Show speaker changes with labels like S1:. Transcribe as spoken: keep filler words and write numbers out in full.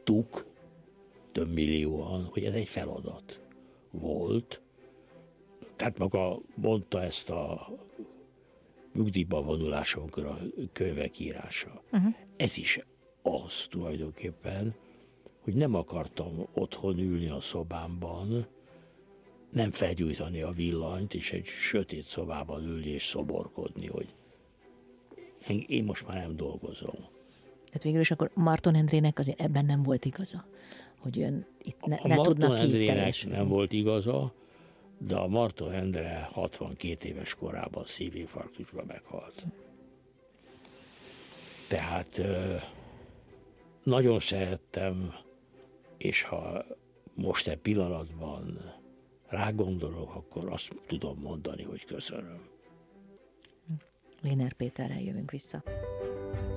S1: tudtuk, több millióan, hogy ez egy feladat volt. Tehát maga mondta ezt a nyugdíjba vonulásokra könyvek írása. Uh-huh. Ez is az tulajdonképpen, hogy nem akartam otthon ülni a szobámban, nem felgyújtani a villanyt, és egy sötét szobában ülni és szoborkodni, hogy én most már nem dolgozom.
S2: Tehát végül is akkor Marton Endrének azért ebben nem volt igaza, hogy ön itt ne, ne tudna
S1: Marton Endrének nem volt igaza, de a Marton Endre hatvankét éves korában szívinfarktusban meghalt. Tehát nagyon szerettem, és ha most egy pillanatban rágondolok, akkor azt tudom mondani, hogy köszönöm.
S2: Léner Péterrel jövünk vissza.